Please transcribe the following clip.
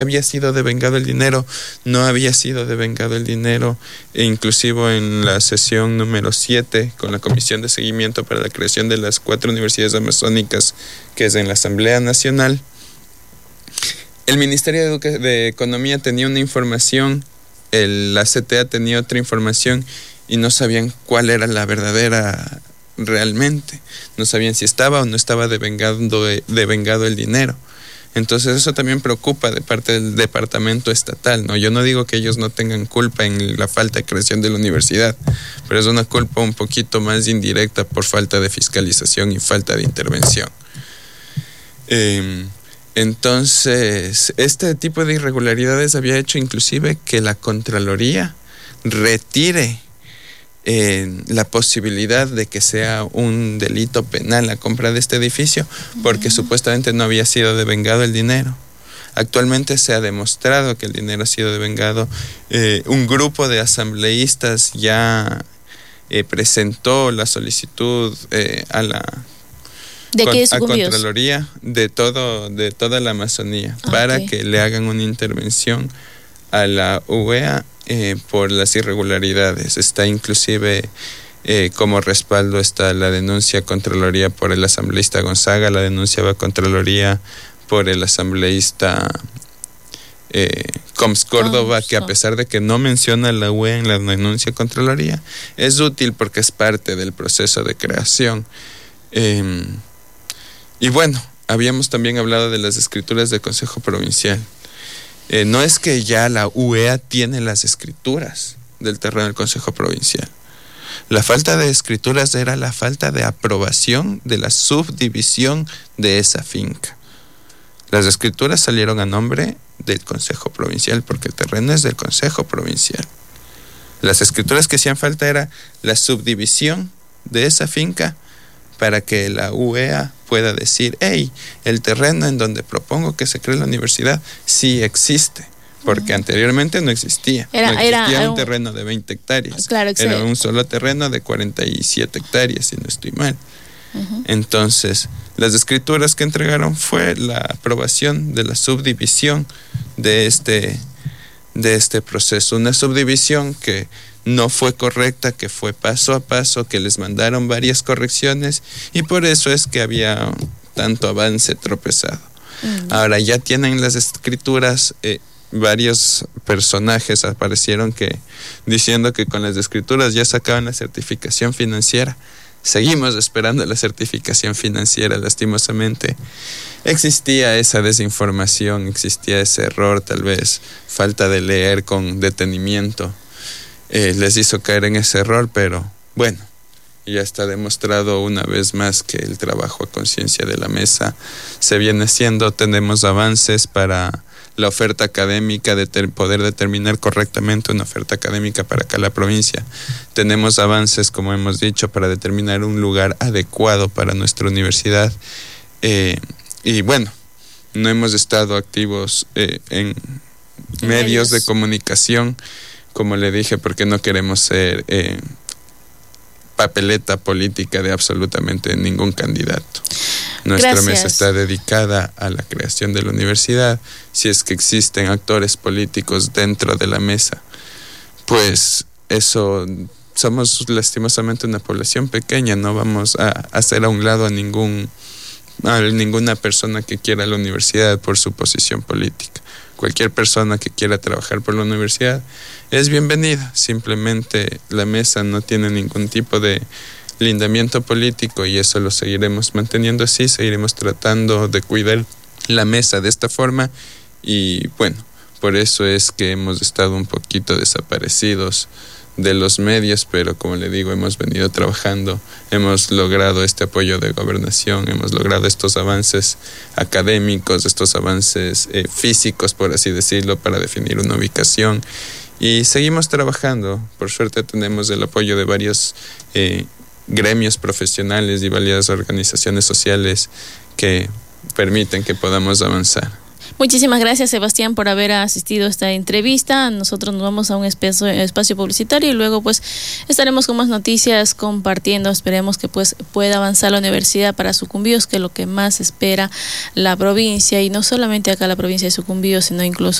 había sido devengado el dinero, no había sido devengado el dinero, e inclusive en la sesión número 7 con la Comisión de Seguimiento para la creación de las 4 universidades amazónicas, que es en la Asamblea Nacional, el Ministerio de Economía tenía una información, la CTA tenía otra información y no sabían cuál era la verdadera realmente, no sabían si estaba o no estaba devengado el dinero. Entonces eso también preocupa de parte del departamento estatal, ¿no? Yo no digo que ellos no tengan culpa en la falta de creación de la universidad, pero es una culpa un poquito más indirecta por falta de fiscalización y falta de intervención. Entonces, este tipo de irregularidades había hecho inclusive que la Contraloría retire la posibilidad de que sea un delito penal la compra de este edificio, porque supuestamente no había sido devengado el dinero. Actualmente se ha demostrado que el dinero ha sido devengado. Un grupo de asambleístas ya presentó la solicitud a la Contraloría de toda la Amazonía, para que le hagan una intervención a la UEA por las irregularidades. Está inclusive como respaldo está la denuncia Contraloría por el asambleísta Gonzaga, la denuncia va a Contraloría por el asambleísta Coms Córdoba, que a pesar de que no menciona la UE en la denuncia Contraloría, es útil porque es parte del proceso de creación. Y bueno, habíamos también hablado de las escrituras del Consejo Provincial. No es que ya la UEA tiene las escrituras del terreno del Consejo Provincial. La falta de escrituras era la falta de aprobación de la subdivisión de esa finca. Las escrituras salieron a nombre del Consejo Provincial porque el terreno es del Consejo Provincial. Las escrituras que hacían falta era la subdivisión de esa finca para que la UEA pueda decir, hey, el terreno en donde propongo que se cree la universidad sí existe, porque anteriormente no existía. Era un terreno de 20 hectáreas. Claro, era un solo terreno de 47 hectáreas, si no estoy mal. Entonces, las escrituras que entregaron fue la aprobación de la subdivisión de este proceso. Una subdivisión que no fue correcta, que fue paso a paso, que les mandaron varias correcciones y por eso es que había tanto avance tropezado. Ahora ya tienen las escrituras, varios personajes aparecieron diciendo que con las escrituras ya sacaban la certificación financiera. Seguimos esperando la certificación financiera, lastimosamente. Existía esa desinformación, existía ese error, tal vez falta de leer con detenimiento. Les hizo caer en ese error, pero bueno, ya está demostrado una vez más que el trabajo a conciencia de la mesa se viene haciendo. Tenemos avances para la oferta académica, de poder determinar correctamente una oferta académica para acá la provincia. Tenemos avances, como hemos dicho, para determinar un lugar adecuado para nuestra universidad. Y bueno, no hemos estado activos en medios de comunicación, como le dije, porque no queremos ser papeleta política de absolutamente ningún candidato. Nuestra mesa está dedicada a la creación de la universidad. Si es que existen actores políticos dentro de la mesa, pues eso, somos lastimosamente una población pequeña, no vamos a hacer a un lado a ninguna persona que quiera la universidad por su posición política. Cualquier persona que quiera trabajar por la universidad es bienvenida. Simplemente la mesa no tiene ningún tipo de lindamiento político y eso lo seguiremos manteniendo así. Seguiremos tratando de cuidar la mesa de esta forma y bueno, por eso es que hemos estado un poquito desaparecidos de los medios, pero como le digo, hemos venido trabajando, hemos logrado este apoyo de gobernación, hemos logrado estos avances académicos, estos avances físicos, por así decirlo, para definir una ubicación y seguimos trabajando. Por suerte tenemos el apoyo de varios gremios profesionales y varias organizaciones sociales que permiten que podamos avanzar. Muchísimas gracias, Sebastián, por haber asistido a esta entrevista. Nosotros nos vamos a un espacio publicitario y luego pues estaremos con más noticias compartiendo. Esperemos que pues pueda avanzar la universidad para Sucumbíos, que es lo que más espera la provincia, y no solamente acá la provincia de Sucumbíos, sino incluso